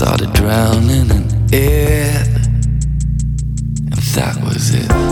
started drowning in it, and that was it.